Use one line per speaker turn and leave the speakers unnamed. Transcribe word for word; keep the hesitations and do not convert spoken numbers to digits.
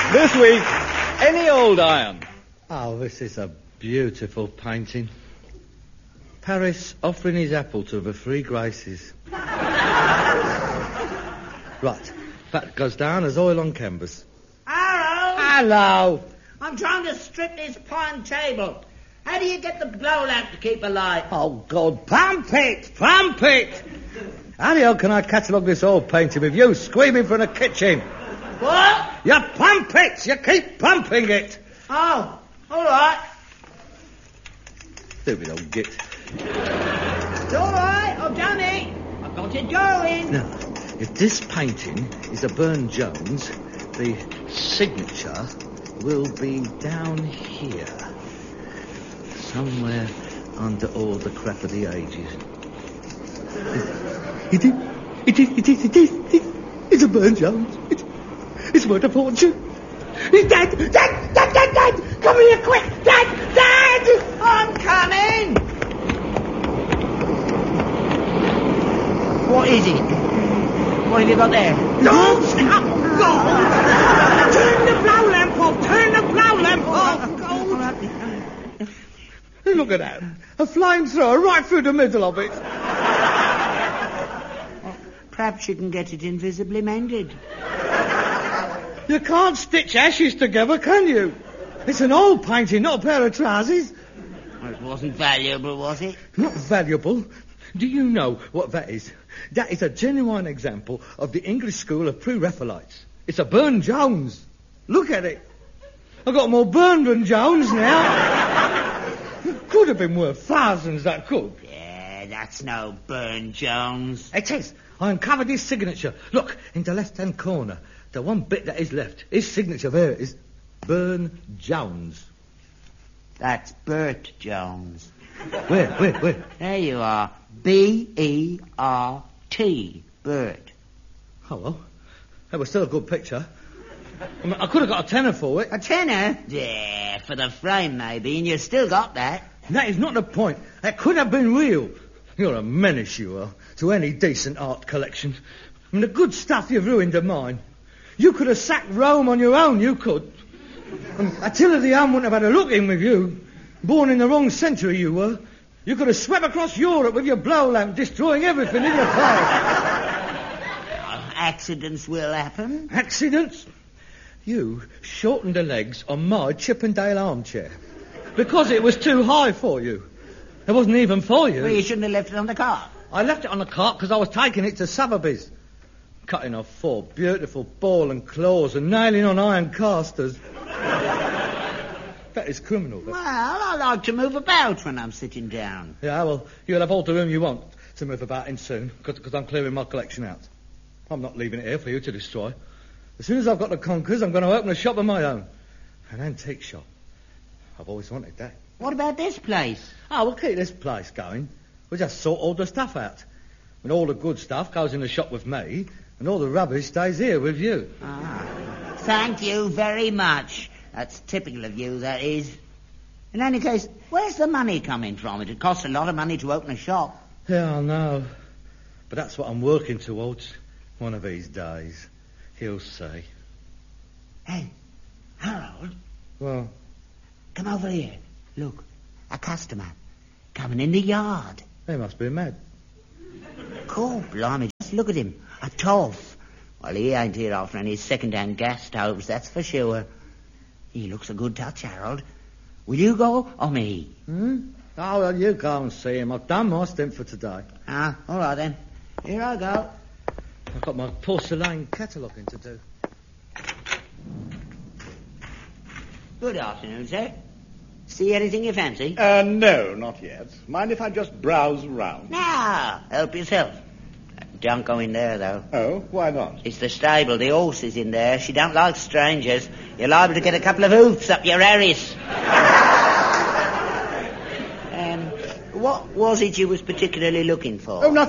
This week, Any Old Iron.
Oh, this is a beautiful painting. Paris offering his apple to the three graces. Right, that goes down as oil on canvas.
Hello.
Hello.
I'm trying to strip this pine table. How do you get the blow lamp to keep alight?
Oh, God, pump it, pump it. How the hell can I catalogue this oil painting with you screaming from the kitchen?
What?
You pump it, you keep pumping it.
Oh, all right.
Stupid old git.
It's all right, I've done it. I've got it going.
Now, if this painting is a Burne-Jones, the signature will be down here. Somewhere under all the crap of the ages. It is, it is, it is, it is, it is. It's a Burne-Jones. It, it's worth a fortune. Dad, Dad, Dad, Dad, Dad, come here quick, Dad, Dad!
I'm coming. What is it? What have you got there?
Don't stop! God! Turn the blow lamp off! Turn the blow lamp off! God! Look at that. A flamethrower right through the middle of it.
Perhaps you can get it invisibly mended.
You can't stitch ashes together, can you? It's an old painting, not a pair of trousers.
Well, it wasn't valuable, was it?
Not valuable. Do you know what that is? That is a genuine example of the English school of pre-Raphaelites. It's a Burne-Jones. Look at it. I've got more Burne than Jones now. Could have been worth thousands, that could.
Yeah, that's no Burne-Jones.
It is. I uncovered his signature. Look, in the left-hand corner. The one bit that is left. His signature there is Burne-Jones.
That's Bert Jones.
Where, where, where?
There you are. B E R T. Bert.
Oh, well. That was still a good picture. I mean, I could have got a tenner for it.
A tenner? Yeah, for the frame maybe, and you've still got that.
That is not the point. That could have been real. You're a menace, you are, to any decent art collection. I mean, the good stuff you've ruined of mine. You could have sacked Rome on your own, you could. And Attila the Hun wouldn't have had a look in with you. Born in the wrong century, you were. You could have swept across Europe with your blow lamp, destroying everything in your path.
Oh, accidents will happen.
Accidents? You shortened the legs on my Chippendale armchair. Because it was too high for you. It wasn't even for you.
Well, you shouldn't have left it on the cart.
I left it on the cart because I was taking it to Sotheby's. Cutting off four beautiful ball and claws and nailing on iron casters. That is criminal. That.
Well, I like to move about when I'm sitting down.
Yeah, well, you'll have all the room you want to move about in soon, because I'm clearing my collection out. I'm not leaving it here for you to destroy. As soon as I've got the conkers, I'm going to open a shop of my own. An antique shop. I've always wanted that.
What about this place?
Oh, we'll keep this place going. We'll just sort all the stuff out. And all the good stuff goes in the shop with me, and all the rubbish stays here with you.
Ah, thank you very much. That's typical of you, that is. In any case, where's the money coming from? It costs a lot of money to open a shop.
Yeah, I know. But that's what I'm working towards. One of these days. He'll see.
Hey, Harold.
Well?
Come over here. Look, a customer. Coming in the yard.
They must be mad.
Cool, blimey. Just look at him. A toff. Well, he ain't here after any second-hand gas stoves, that's for sure. He looks a good touch, Harold. Will you go or me?
Hmm? Oh, well, you go and see him. I've done my stint for today.
Ah, all right then. Here I go.
I've got my porcelain cataloguing to do.
Good afternoon, sir. See anything you fancy?
Uh, no, not yet. Mind if I just browse around?
Now, help yourself. Don't go in there, though.
Oh, why not?
It's the stable. The horse is in there. She don't like strangers. You're liable to get a couple of hoofs up your Harris. um, what was it you was particularly looking for?
Oh, nothing.